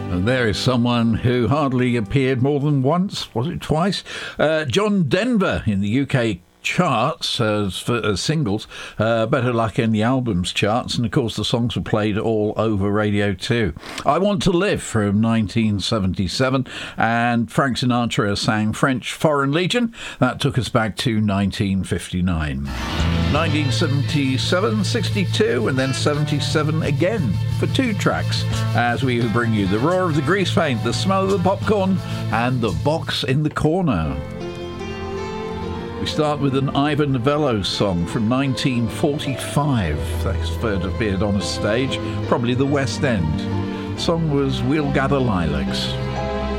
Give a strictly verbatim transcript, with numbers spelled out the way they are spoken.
And there is someone who hardly appeared more than once, was it twice? Uh, John Denver in the U K charts as, for, as singles, uh, Better Luck in the albums charts, and of course the songs were played all over Radio two. I Want to Live from nineteen seventy-seven, and Frank Sinatra sang French Foreign Legion. That took us back to nineteen fifty-nine. nineteen seventy-seven, sixty-two, and then seventy-seven again for two tracks as we bring you The Roar of the Grease Paint, The Smell of the Popcorn, and The Box in the Corner. We start with an Ivor Novello song from nineteen forty-five. That's first appeared on a stage, probably the West End. The song was We'll Gather Lilacs.